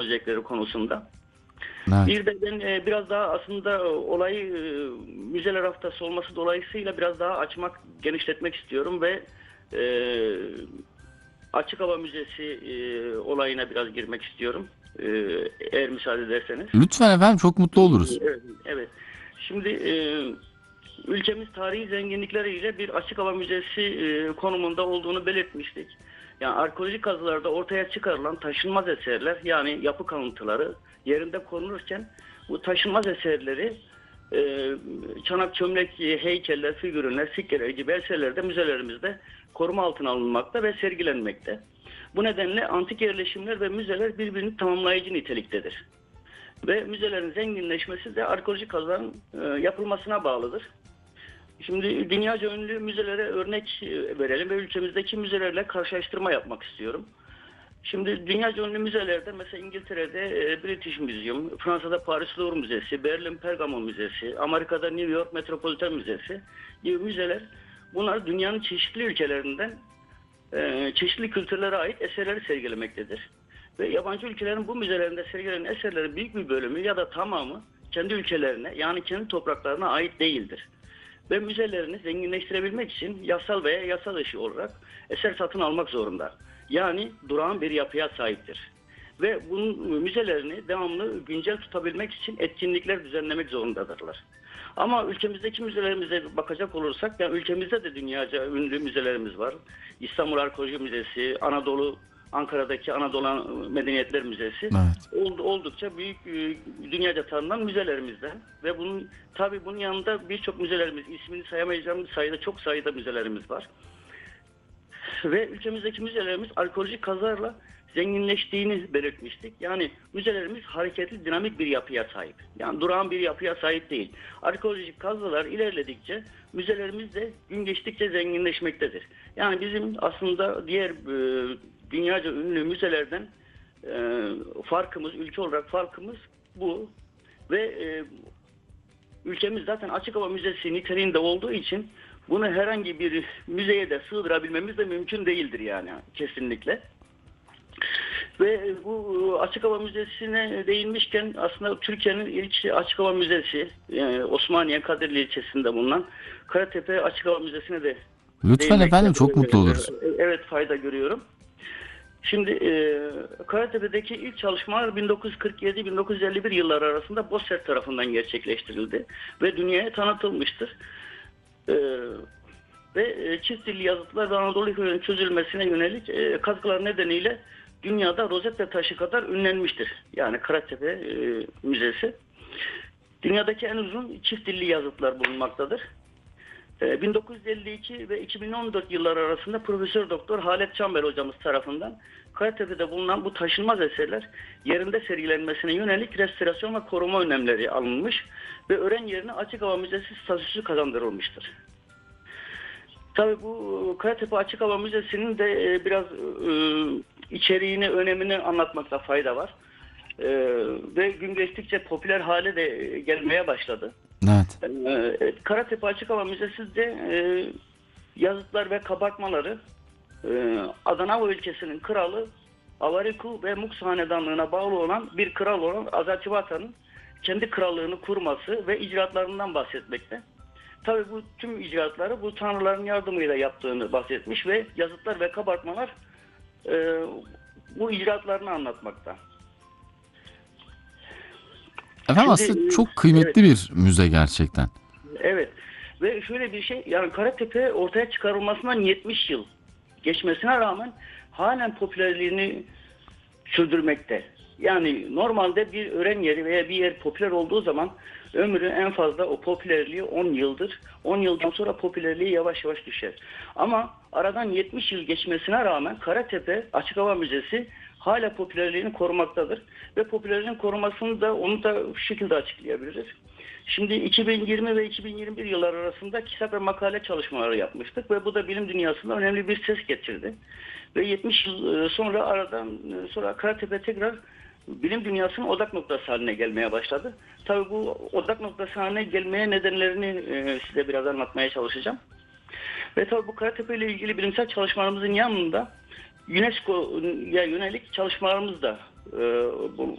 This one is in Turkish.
müzecekleri konusunda. Evet. Bir de ben biraz daha aslında olayı müzeler haftası olması dolayısıyla biraz daha açmak, genişletmek istiyorum ve e, açık hava müzesi olayına biraz girmek istiyorum. E, Eğer müsaade ederseniz. Lütfen efendim, çok mutlu oluruz. Evet, evet. Şimdi ülkemiz tarihi zenginlikleriyle bir açık hava müzesi konumunda olduğunu belirtmiştik. Yani arkeolojik kazılarda ortaya çıkarılan taşınmaz eserler, yani yapı kalıntıları yerinde korunurken bu taşınmaz eserleri çanak, çömlek, heykeller, figürler, sikkeler gibi eserler de müzelerimizde koruma altına alınmakta ve sergilenmekte. Bu nedenle antik yerleşimler ve müzeler birbirini tamamlayıcı niteliktedir. Ve müzelerin zenginleşmesi de arkeolojik kazıların yapılmasına bağlıdır. Şimdi dünyaca ünlü müzelere örnek verelim ve ülkemizdeki müzelerle karşılaştırma yapmak istiyorum. Şimdi dünyaca ünlü müzelerde mesela İngiltere'de British Museum, Fransa'da Paris Louvre Müzesi, Berlin Pergamon Müzesi, Amerika'da New York Metropolitan Müzesi gibi müzeler, bunlar dünyanın çeşitli ülkelerinden çeşitli kültürlere ait eserleri sergilemektedir. Ve yabancı ülkelerin bu müzelerinde sergilenen eserlerin büyük bir bölümü ya da tamamı kendi ülkelerine, yani kendi topraklarına ait değildir. Ve müzelerini zenginleştirebilmek için yasal veya yasal dışı olarak eser satın almak zorunda. Yani durağan bir yapıya sahiptir. Ve bunun müzelerini devamlı güncel tutabilmek için etkinlikler düzenlemek zorundadırlar. Ama ülkemizdeki müzelerimize bakacak olursak, yani ülkemizde de dünyaca ünlü müzelerimiz var. İstanbul Arkeoloji Müzesi, Ankara'daki Anadolu Medeniyetler Müzesi Evet. oldukça büyük, dünyaca tanınan müzelerimizden ve bunun yanında birçok müzelerimiz, ismini sayamayacağımız sayıda, çok sayıda müzelerimiz var. Ve ülkemizdeki müzelerimiz arkeolojik kazılarla zenginleştiğini belirtmiştik. Yani müzelerimiz hareketli, dinamik bir yapıya sahip. Yani durağan bir yapıya sahip değil. Arkeolojik kazılar ilerledikçe müzelerimiz de gün geçtikçe zenginleşmektedir. Yani bizim aslında diğer dünyaca ünlü müzelerden farkımız, ülke olarak farkımız bu. Ve ülkemiz zaten açık hava müzesi niteliğinde olduğu için bunu herhangi bir müzeye de sığdırabilmemiz de mümkün değildir yani, kesinlikle. Ve bu açık hava müzesine değinmişken aslında Türkiye'nin ilk açık hava müzesi, yani Osmaniye Kadirli ilçesinde bulunan Karatepe Açık Hava Müzesi'ne de Lütfen değinmekte efendim, çok mutlu oluruz. evet, fayda görüyorum. Şimdi Karatepe'deki ilk çalışmalar 1947-1951 yılları arasında BOSER tarafından gerçekleştirildi ve dünyaya tanıtılmıştır. E, Ve çift dilli yazıtlar ve Anadolu hikayelerinin çözülmesine yönelik katkılar nedeniyle dünyada Rosetta taşı kadar ünlenmiştir. Yani Karatepe Müzesi. Dünyadaki en uzun çift dilli yazıtlar bulunmaktadır. 1952 ve 2014 yılları arasında Profesör Doktor Halet Çamber hocamız tarafından Karatepe'de bulunan bu taşınmaz eserler yerinde sergilenmesine yönelik restorasyon ve koruma önlemleri alınmış ve öğren yerine açık hava müzesi statüsü kazandırılmıştır. Tabii bu Karatepe Açık Hava Müzesi'nin de biraz içeriğini, önemini anlatmakta fayda var. Ve gün geçtikçe popüler hale de gelmeye başladı. Evet. Karatepe Açık Hava Müzesi de yazıtlar ve kabartmaları Adanava ülkesinin kralı Avariku ve Mux hanedanlığına bağlı olan bir kral olan Azaçıvata'nın kendi krallığını kurması ve icraatlarından bahsetmekte. Tabii bu tüm icraatları bu tanrıların yardımıyla yaptığını bahsetmiş ve yazıtlar ve kabartmalar bu icraatlarını anlatmakta. Efendim, Şimdi aslında çok kıymetli evet, bir müze gerçekten. evet. Ve şöyle bir şey, yani Karatepe ortaya çıkarılmasından 70 yıl geçmesine rağmen halen popülerliğini sürdürmekte. Yani normalde bir öğren yeri veya bir yer popüler olduğu zaman ömrü en fazla, o popülerliği 10 yıldır. 10 yıldan sonra popülerliği yavaş yavaş düşer. Ama aradan 70 yıl geçmesine rağmen Karatepe Açık Hava Müzesi hala popülerliğini korumaktadır. Ve popülerliğinin korumasını da onu da şu şekilde açıklayabiliriz. Şimdi 2020 ve 2021 yıllar arasında kitap ve makale çalışmaları yapmıştık ve bu da bilim dünyasında önemli bir ses getirdi. Ve 70 yıl sonra aradan sonra Karatepe tekrar bilim dünyasının odak noktası haline gelmeye başladı. Tabii bu odak noktası haline gelmeye nedenlerini size biraz anlatmaya çalışacağım. Ve tabii bu Karatepe ile ilgili bilimsel çalışmalarımızın yanında UNESCO'ya yönelik çalışmalarımız da